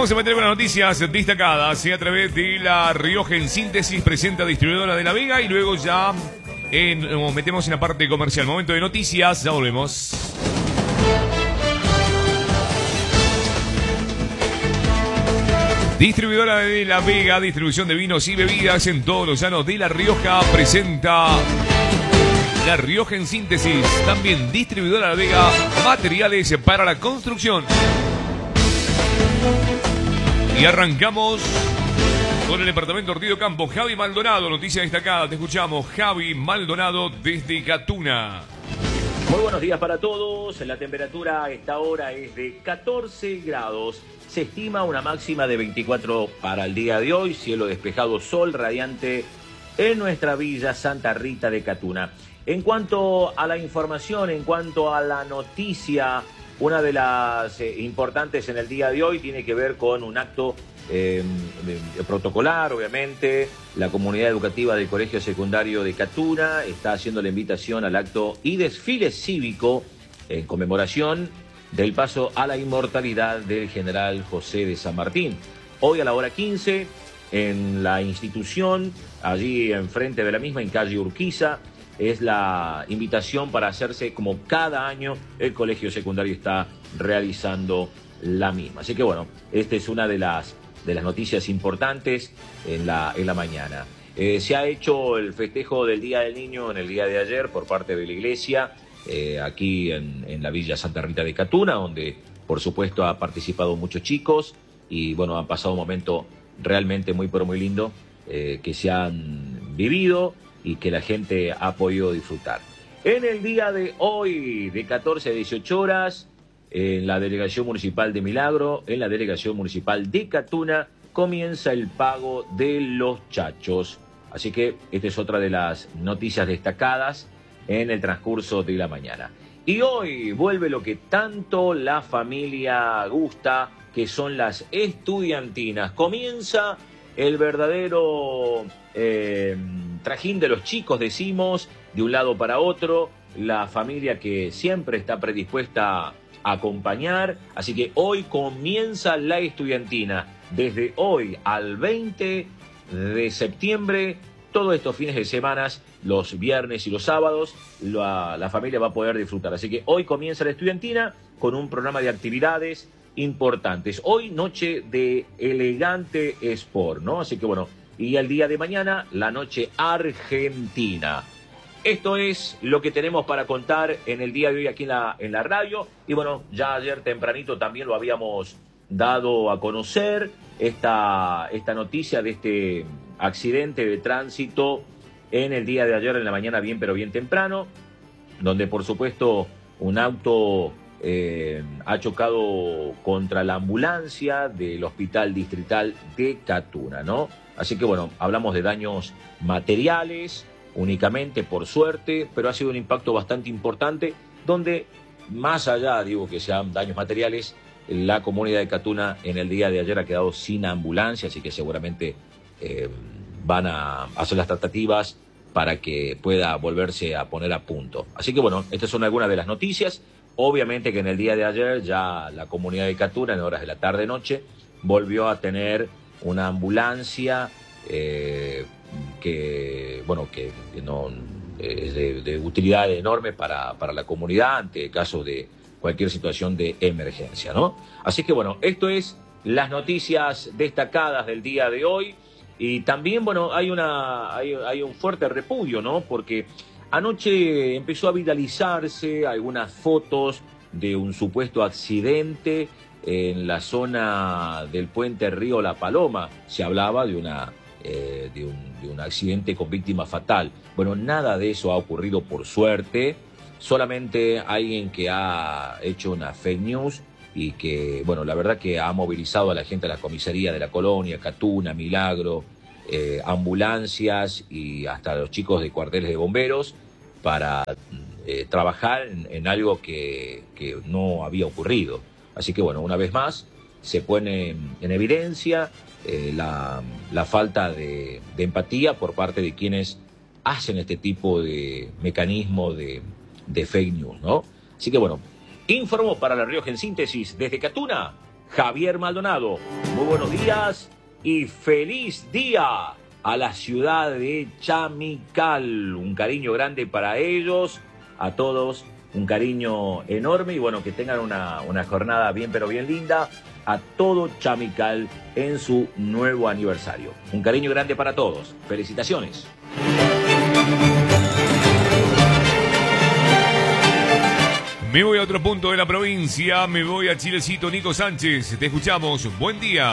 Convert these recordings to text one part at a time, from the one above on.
Vamos a meter con las noticias destacadas a través de La Rioja en Síntesis, presenta distribuidora de La Vega, y luego ya nos metemos en la parte comercial. Momento de noticias, ya volvemos. Distribuidora de La Vega, distribución de vinos y bebidas en todos los llanos de La Rioja, presenta La Rioja en Síntesis. También distribuidora de La Vega, materiales para la construcción. Y arrancamos con el departamento Ortiz de Campo. Javi Maldonado, noticia destacada. Te escuchamos, Javi Maldonado desde Catuna. Muy buenos días para todos. La temperatura a esta hora es de 14 grados. Se estima una máxima de 24 para el día de hoy. Cielo despejado, sol radiante en nuestra villa Santa Rita de Catuna. En cuanto a la información, en cuanto a la noticia, una de las importantes en el día de hoy tiene que ver con un acto protocolar, obviamente. La comunidad educativa del Colegio Secundario de Catuna está haciendo la invitación al acto y desfile cívico en conmemoración del paso a la inmortalidad del general José de San Martín. Hoy a la hora 15, en la institución, allí enfrente de la misma, en calle Urquiza, es la invitación para hacerse como cada año el colegio secundario está realizando la misma. Así que bueno, esta es una de las noticias importantes en la mañana. Se ha hecho el festejo del Día del Niño en el día de ayer por parte de la iglesia, aquí en la Villa Santa Rita de Catuna, donde por supuesto ha participado muchos chicos y bueno, han pasado un momento realmente muy pero muy lindo que se han vivido y que la gente ha podido disfrutar. En el día de hoy, de 14 a 18 horas, en la Delegación Municipal de Milagro, en la Delegación Municipal de Catuna, comienza el pago de los chachos. Así que esta es otra de las noticias destacadas en el transcurso de la mañana. Y hoy vuelve lo que tanto la familia gusta, que son las estudiantinas. Comienza el verdadero trajín de los chicos, decimos, de un lado para otro, la familia que siempre está predispuesta a acompañar. Así que hoy comienza la estudiantina, desde hoy al 20 de septiembre, todos estos fines de semana, los viernes y los sábados, la familia va a poder disfrutar. Así que hoy comienza la estudiantina con un programa de actividades importantes. Hoy noche de elegante sport, ¿no? Así que bueno, y el día de mañana, la noche argentina. Esto es lo que tenemos para contar en el día de hoy aquí en la radio. Y bueno, ya ayer tempranito también lo habíamos dado a conocer, esta noticia de este accidente de tránsito en el día de ayer, en la mañana, bien pero bien temprano, donde por supuesto un auto ha chocado contra la ambulancia del Hospital Distrital de Catuna, ¿no? Así que bueno, hablamos de daños materiales únicamente, por suerte, pero ha sido un impacto bastante importante, donde más allá, digo, que sean daños materiales, la comunidad de Catuna en el día de ayer ha quedado sin ambulancia, así que seguramente van a hacer las tratativas para que pueda volverse a poner a punto. Así que bueno, estas son algunas de las noticias. Obviamente que en el día de ayer ya la comunidad de Catuna, en horas de la tarde-noche, volvió a tener una ambulancia que no es de utilidad enorme para la comunidad ante caso de cualquier situación de emergencia, ¿no? Así que bueno, esto es las noticias destacadas del día de hoy. Y también, bueno, hay un fuerte repudio, ¿no? Porque anoche empezó a viralizarse algunas fotos de un supuesto accidente en la zona del puente Río La Paloma. Se hablaba de un accidente con víctima fatal. Bueno, nada de eso ha ocurrido, por suerte. Solamente alguien que ha hecho una fake news y que, bueno, la verdad que ha movilizado a la gente de la comisaría de la colonia, Catuna, Milagro, ambulancias y hasta los chicos de cuarteles de bomberos para trabajar en algo que no había ocurrido. Así que bueno, una vez más se pone en evidencia la falta de empatía por parte de quienes hacen este tipo de mecanismo de fake news, ¿no? Así que bueno, informó para La Rioja en Síntesis desde Catuna, Javier Maldonado. Muy buenos días y feliz día a la ciudad de Chamical. Un cariño grande para ellos, a todos, un cariño enorme y bueno, que tengan una jornada bien pero bien linda a todo Chamical en su nuevo aniversario. Un cariño grande para todos. Felicitaciones. Me voy a otro punto de la provincia, me voy a Chilecito. Nico Sánchez, te escuchamos. Buen día.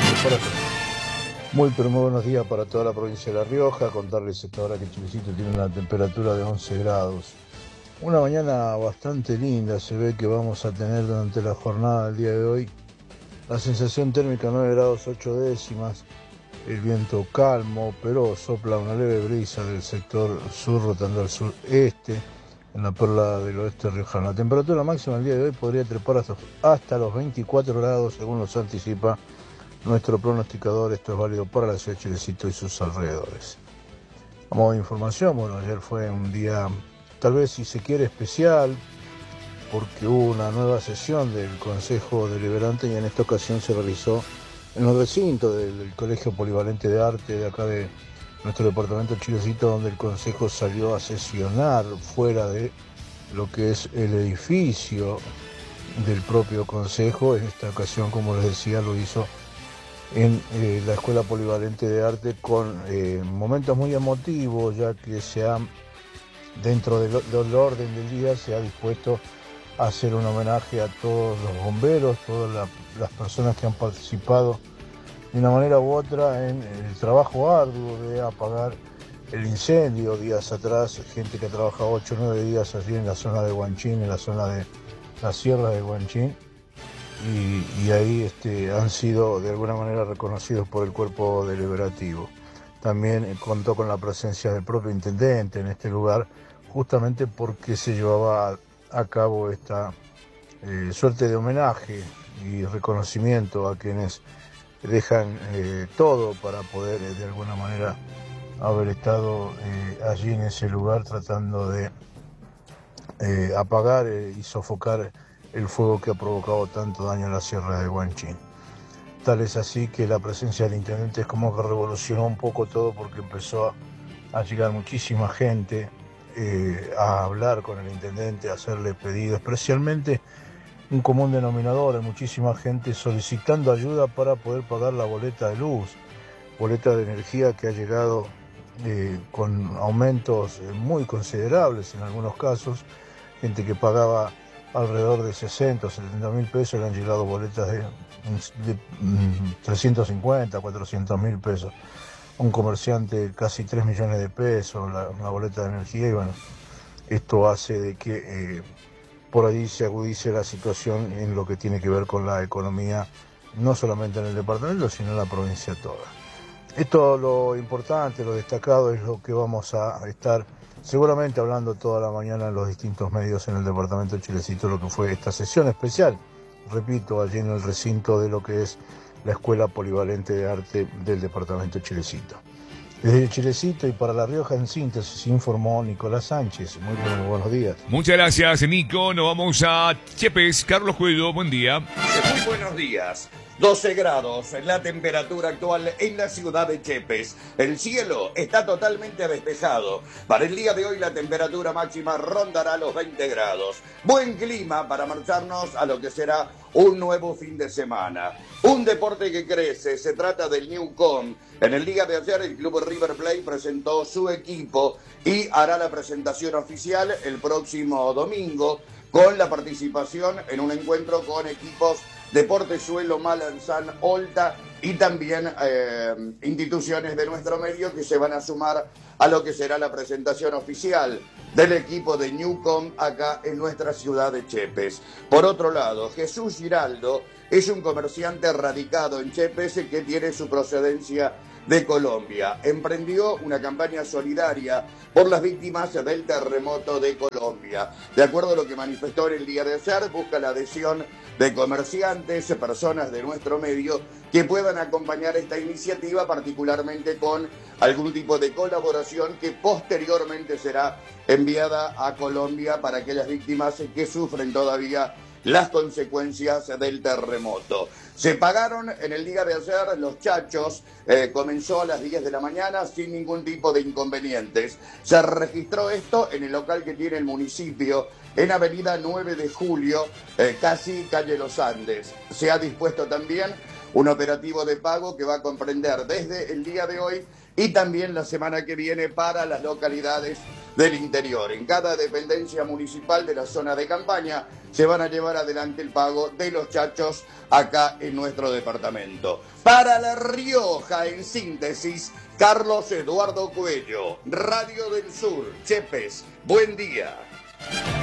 Muy buenos días para toda la provincia de La Rioja. Contarles esta hora que Chilecito tiene una temperatura de 11 grados. Una mañana bastante linda se ve que vamos a tener durante la jornada del día de hoy. La sensación térmica 9 grados 8 décimas. El viento calmo, pero sopla una leve brisa del sector sur rotando al sureste, en la perla del oeste riojano. La temperatura máxima del día de hoy podría trepar hasta los 24 grados, según nos anticipa nuestro pronosticador. Esto es válido para la ciudad de Chilecito y sus alrededores. A modo de información, bueno, ayer fue un día, tal vez si se quiere, especial, porque hubo una nueva sesión del Consejo Deliberante y en esta ocasión se realizó en el recinto del Colegio Polivalente de Arte de acá de nuestro departamento Chilecito, donde el Consejo salió a sesionar fuera de lo que es el edificio del propio Consejo. En esta ocasión, como les decía, lo hizo en la Escuela Polivalente de Arte con momentos muy emotivos, ya que dentro del orden del día se ha dispuesto a hacer un homenaje a todos los bomberos, todas las personas que han participado de una manera u otra en el trabajo arduo de apagar el incendio días atrás, gente que ha trabajado 8 o 9 días allí en la zona de Huanchín, en la zona de la sierra de Huanchín, y ahí han sido de alguna manera reconocidos por el cuerpo deliberativo. También contó con la presencia del propio intendente en este lugar, justamente porque se llevaba a cabo esta suerte de homenaje y reconocimiento a quienes dejan todo para poder de alguna manera haber estado allí en ese lugar tratando de apagar y sofocar el fuego que ha provocado tanto daño en la sierra de Huanchín. Tal es así que la presencia del intendente es como que revolucionó un poco todo, porque empezó a llegar muchísima gente a hablar con el intendente, a hacerle pedidos, especialmente un común denominador, hay muchísima gente solicitando ayuda para poder pagar la boleta de luz, boleta de energía que ha llegado con aumentos muy considerables en algunos casos. Gente que pagaba alrededor de 60 o 70 mil pesos, le han llegado boletas de 350, 400 mil pesos. Un comerciante casi 3 millones de pesos, una boleta de energía, y bueno, esto hace de que por allí se agudice la situación en lo que tiene que ver con la economía, no solamente en el departamento, sino en la provincia toda. Esto, lo importante, lo destacado, es lo que vamos a estar seguramente hablando toda la mañana en los distintos medios en el departamento de Chilecito, lo que fue esta sesión especial, repito, allí en el recinto de lo que es la Escuela Polivalente de Arte del departamento de Chilecito. Desde Chilecito y para La Rioja, en síntesis, informó Nicolás Sánchez. Muy buenos días. Muchas gracias, Nico. Nos vamos a Chepes. Carlos Cuello, buen día. Muy buenos días. 12 grados la temperatura actual en la ciudad de Chepes. El cielo está totalmente despejado. Para el día de hoy la temperatura máxima rondará los 20 grados. Buen clima para marcharnos a lo que será un nuevo fin de semana. Un deporte que crece, se trata del Newcom. En el día de ayer el club River Plate presentó su equipo y hará la presentación oficial el próximo domingo, con la participación en un encuentro con equipos de Portezuelo, Malanzán, Olta y también instituciones de nuestro medio que se van a sumar a lo que será la presentación oficial del equipo de Newcom acá en nuestra ciudad de Chepes. Por otro lado, Jesús Giraldo es un comerciante radicado en Chepes que tiene su procedencia de Colombia. Emprendió una campaña solidaria por las víctimas del terremoto de Colombia. De acuerdo a lo que manifestó en el día de ayer, busca la adhesión de comerciantes, personas de nuestro medio que puedan acompañar esta iniciativa, particularmente con algún tipo de colaboración que posteriormente será enviada a Colombia para aquellas víctimas que sufren todavía las consecuencias del terremoto. Se pagaron en el día de ayer los chachos, comenzó a las 10 de la mañana sin ningún tipo de inconvenientes. Se registró esto en el local que tiene el municipio, en Avenida 9 de Julio, casi calle Los Andes. Se ha dispuesto también un operativo de pago que va a comprender desde el día de hoy y también la semana que viene para las localidades del interior. En cada dependencia municipal de la zona de campaña se van a llevar adelante el pago de los chachos acá en nuestro departamento. Para La Rioja, en síntesis, Carlos Eduardo Cuello, Radio del Sur, Chepes, buen día.